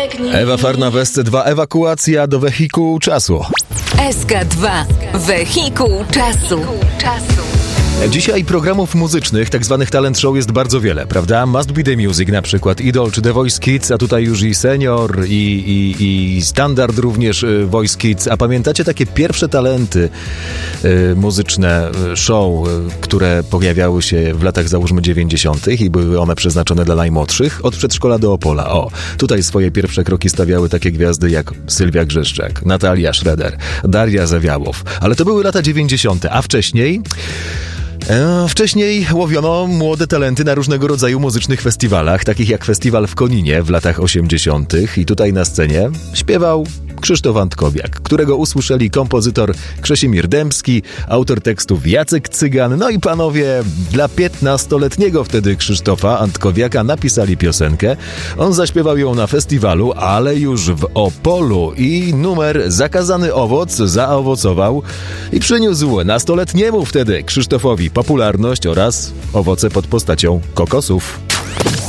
Ewa Farna w SC2. Ewakuacja do wehikułu czasu. SK2. Wehikuł czasu. Dzisiaj programów muzycznych, tak zwanych talent show jest bardzo wiele, prawda? Must Be The Music na przykład, Idol czy The Voice Kids, a tutaj już i Senior i Standard również Voice Kids. A pamiętacie takie pierwsze talenty muzyczne show, które pojawiały się w latach załóżmy 90. i były one przeznaczone dla najmłodszych? Od przedszkola do Opola. O, tutaj swoje pierwsze kroki stawiały takie gwiazdy jak Sylwia Grzeszczak, Natalia Schroeder, Daria Zawiałow. Ale to były lata 90., a wcześniej łowiono młode talenty na różnego rodzaju muzycznych festiwalach, takich jak festiwal w Koninie w latach 80. I tutaj na scenie śpiewał Krzysztof Antkowiak, którego usłyszeli kompozytor Krzesimir Dębski, autor tekstów Jacek Cygan. No i panowie dla 15-letniego wtedy Krzysztofa Antkowiaka napisali piosenkę. On zaśpiewał ją na festiwalu, ale już w Opolu i numer Zakazany owoc zaowocował i przyniósł nastoletniemu wtedy Krzysztofowi popularność oraz owoce pod postacią kokosów.